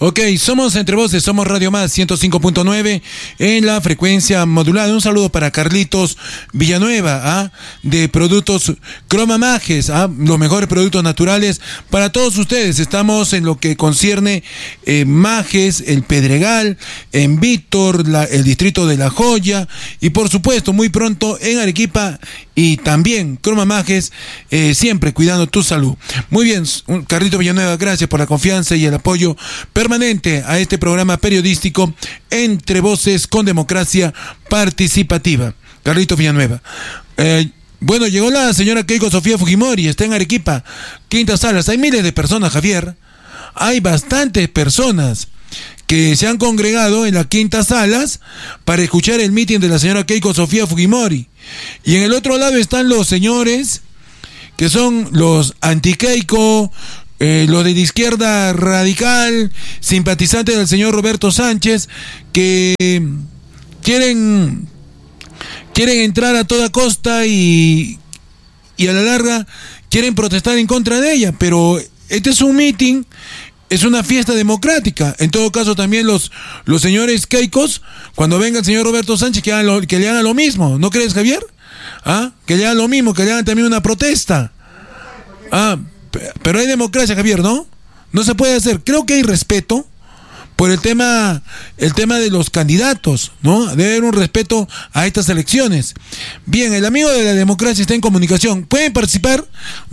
Ok, somos Entre Voces, somos Radio Más 105.9 en la frecuencia modulada. Un saludo para Carlitos Villanueva, de Productos Croma Majes, los mejores productos naturales para todos ustedes. Estamos en lo que concierne Majes, el Pedregal, en Víctor, el distrito de La Joya y por supuesto muy pronto en Arequipa y también Croma Majes, siempre cuidando tu salud. Muy bien, Carlitos Villanueva, gracias por la confianza y el apoyo permanente a este programa periodístico Entre Voces con democracia participativa. Carlitos Villanueva. Bueno, llegó la señora Keiko Sofía Fujimori, está en Arequipa, Quintas Salas. Hay miles de personas, Javier. Hay bastantes personas que se han congregado en las Quintas Salas para escuchar el mitin de la señora Keiko Sofía Fujimori. Y en el otro lado están los señores que son los anti-Keiko, los de la izquierda radical, simpatizantes del señor Roberto Sánchez, que quieren entrar a toda costa y a la larga quieren protestar en contra de ella, pero este es un mitin, es una fiesta democrática. En todo caso también los señores Keikos, cuando venga el señor Roberto Sánchez, que le hagan lo mismo, ¿no crees, Javier? Que le hagan lo mismo, que le hagan también una protesta. Pero hay democracia, Javier, ¿no? No se puede hacer. Creo que hay respeto por el tema de los candidatos, ¿no? Debe haber un respeto a estas elecciones. Bien, el amigo de la democracia está en comunicación. Pueden participar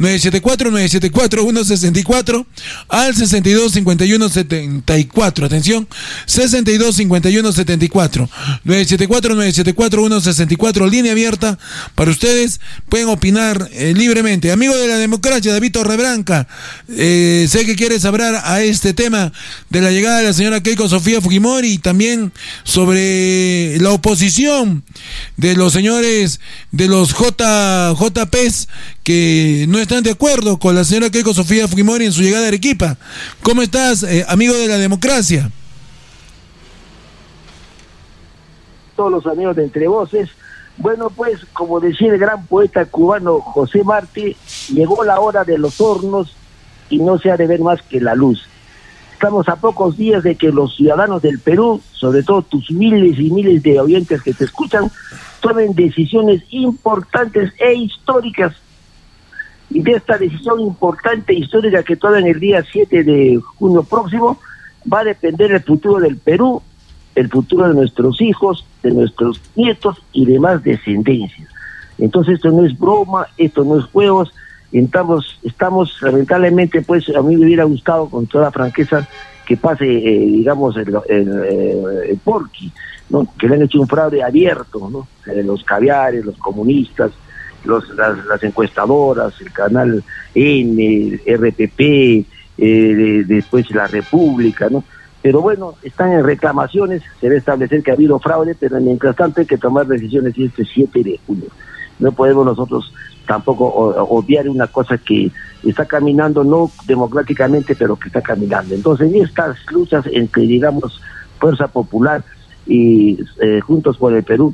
974-974-164 al 6251-74. Atención, 6251-74. 974-974-164, línea abierta para ustedes. Pueden opinar libremente. Amigo de la democracia, David Torrebranca, sé que quieres hablar a este tema de la llegada de la señora Keiko Sofía Fujimori y también sobre la oposición de los señores de los JPs que no están de acuerdo con la señora Keiko Sofía Fujimori en su llegada a Arequipa. ¿Cómo estás, amigo de la democracia? Todos los amigos de Entre Voces. Bueno, pues, como decía el gran poeta cubano José Martí, llegó la hora de los hornos y no se ha de ver más que la luz. Estamos a pocos días de que los ciudadanos del Perú, sobre todo tus miles y miles de oyentes que te escuchan, tomen decisiones importantes e históricas. Y de esta decisión importante e histórica que toman el día 7 de junio próximo, va a depender el futuro del Perú, el futuro de nuestros hijos, de nuestros nietos y demás descendencias. Entonces esto no es broma, esto no es juegos. Estamos lamentablemente, pues a mí me hubiera gustado con toda franqueza que pase, digamos, el Porqui, ¿no? Que le han hecho un fraude abierto, ¿no? Los caviares, los comunistas, las encuestadoras, el canal N, RPP, después la República, ¿no? Pero bueno, están en reclamaciones, se debe establecer que ha habido fraude, pero mientras tanto hay que tomar decisiones y este 7 de junio. No podemos nosotros tampoco obviar una cosa que está caminando, no democráticamente, pero que está caminando. Entonces, en estas luchas entre, digamos, Fuerza Popular y Juntos por el Perú,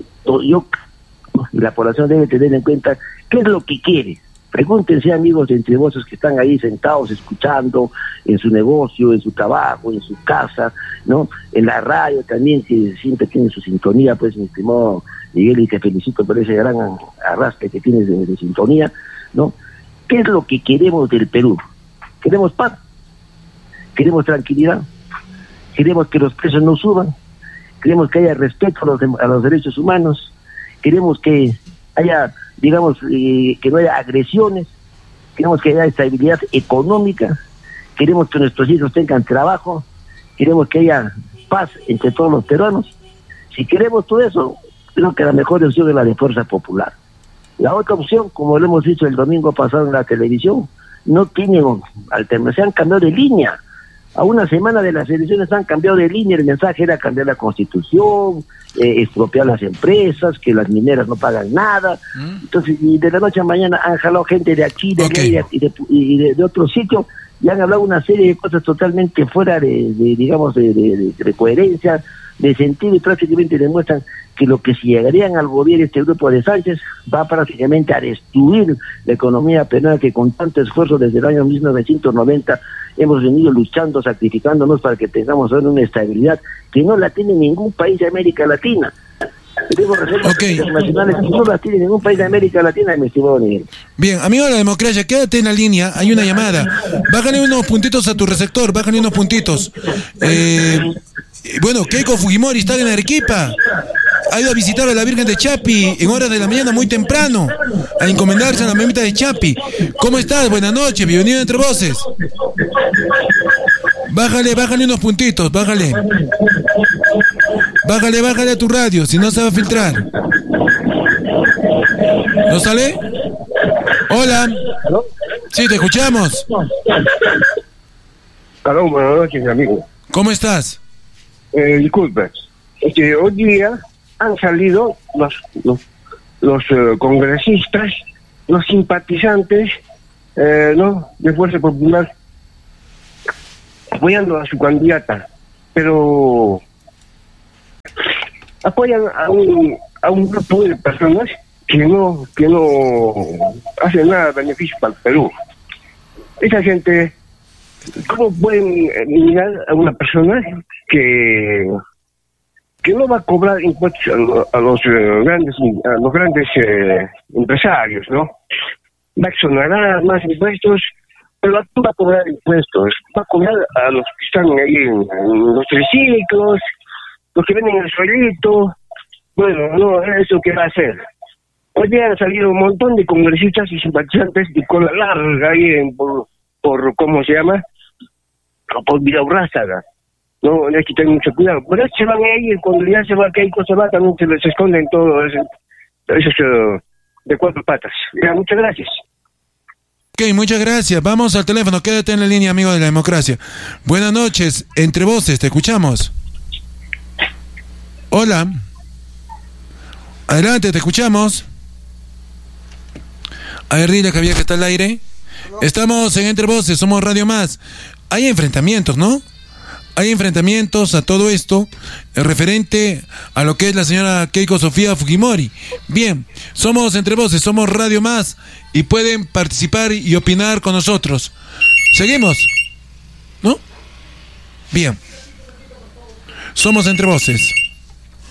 la población debe tener en cuenta qué es lo que quiere. Pregúntense, amigos de Entre Voces que están ahí sentados escuchando en su negocio, en su trabajo, en su casa, ¿no? En la radio también, que siempre tienen su sintonía, pues, mi estimado Miguel, y te felicito por ese gran arrastre que tienes de sintonía, ¿no? ¿Qué es lo que queremos del Perú? ¿Queremos paz? ¿Queremos tranquilidad? ¿Queremos que los precios no suban? ¿Queremos que haya respeto a los derechos humanos? ¿Queremos que haya, digamos, que no haya agresiones? ¿Queremos que haya estabilidad económica? ¿Queremos que nuestros hijos tengan trabajo? ¿Queremos que haya paz entre todos los peruanos? Si queremos todo eso, creo que la mejor opción es la de Fuerza Popular. La otra opción, como lo hemos dicho el domingo pasado en la televisión, no tienen alternativa, se han cambiado de línea. A una semana de las elecciones han cambiado de línea, el mensaje era cambiar la Constitución, expropiar las empresas, que las mineras no pagan nada. Entonces, y de la noche a mañana han jalado gente de aquí, de allá y de otro sitio, y han hablado una serie de cosas totalmente fuera de coherencia, de sentido, y prácticamente demuestran que lo que si llegarían al gobierno este grupo de Sánchez va prácticamente a destruir la economía peruana que con tanto esfuerzo desde el año 1990 hemos venido luchando, sacrificándonos para que tengamos ahora una estabilidad que no la tiene ningún país de América Latina. Tenemos reservas internacionales que no las tiene ningún país de América Latina, mi estimado Miguel. Bien, amigo de la democracia, quédate en la línea, hay una llamada. Bájale unos puntitos a tu receptor, bájale unos puntitos. Bueno, Keiko Fujimori está en Arequipa. Ha ido a visitar a la Virgen de Chapi en horas de la mañana muy temprano, a encomendarse a la mamita de Chapi. ¿Cómo estás? Buenas noches, bienvenido a Entre Voces. Bájale unos puntitos, bájale a tu radio, si no se va a filtrar. ¿No sale? Hola. Sí, te escuchamos. Aló, buenas noches, amigo. ¿Cómo estás? Disculpe, hoy día han salido los congresistas, los simpatizantes, ¿no?, de Fuerza Popular, apoyando a su candidata, pero apoyan a un grupo de personas que no hacen nada de beneficio para el Perú. Esa gente, ¿cómo pueden mirar a una persona que no va a cobrar impuestos a los grandes empresarios, ¿no? Va a exonerar más impuestos, pero no va a cobrar impuestos, va a cobrar a los que están ahí en los triciclos, los que venden el suelito? Bueno, no, eso que va a hacer. Hoy día han salido un montón de congresistas y simpatizantes de cola larga ahí por ¿cómo se llama? Por Villaurrázaga. No, hay que tener mucho cuidado. Pero se van ahí, cuando ya se va, que hay cosas va, también se les esconden todo esos de cuatro patas. Ya, muchas gracias. Ok, muchas gracias. Vamos al teléfono, quédate en la línea, amigo de la democracia. Buenas noches, Entre Voces, te escuchamos. Hola. Adelante, te escuchamos. A ver, dile, Javier, que está al aire. Estamos en Entre Voces, somos Radio Más. Hay enfrentamientos, ¿no? Hay enfrentamientos a todo esto referente a lo que es la señora Keiko Sofía Fujimori. Bien, somos Entre Voces, somos Radio Más y pueden participar y opinar con nosotros. ¿Seguimos? ¿No? Bien. Somos Entre Voces.